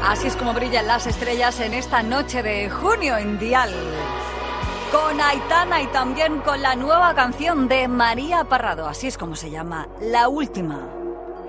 Así es como brillan las estrellas en esta noche de junio en Dial. Con Aitana y también con la nueva canción de María Parrado. Así es como se llama, La Última.